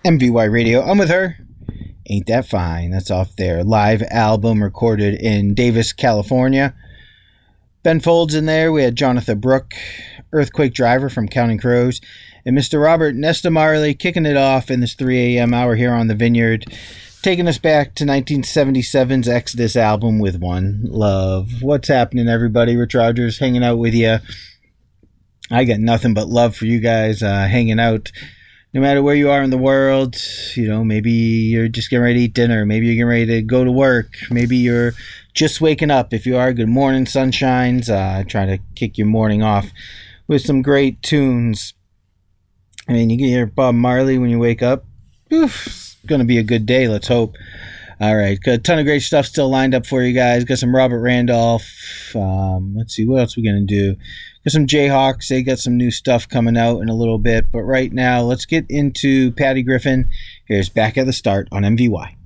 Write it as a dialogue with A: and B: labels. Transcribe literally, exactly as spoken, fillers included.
A: M V Y Radio. I'm with her. Ain't That Fine. That's off their live album recorded in Davis, California. Ben Folds in there. We had Jonathan Brooke, Earthquake Driver from Counting Crows, and Mister Robert Nesta Marley kicking it off in this three a.m. hour here on the Vineyard, taking us back to nineteen seventy-seven's Exodus album with One Love. What's happening, everybody? Rich Rogers hanging out with you. I got nothing but love for you guys uh, hanging out. No matter where you are in the world, you know, maybe you're just getting ready to eat dinner. Maybe you're getting ready to go to work. Maybe you're just waking up. If you are, good morning, sunshines. Uh, trying to kick your morning off with some great tunes. I mean, you can hear Bob Marley when you wake up. Oof, it's going to be a good day, let's hope. All right, got a ton of great stuff still lined up for you guys. Got some Robert Randolph. Um, let's see, what else we going to do? Got some Jayhawks. They got some new stuff coming out in a little bit. But right now, let's get into Patty Griffin. Here's Back at the Start on M V Y.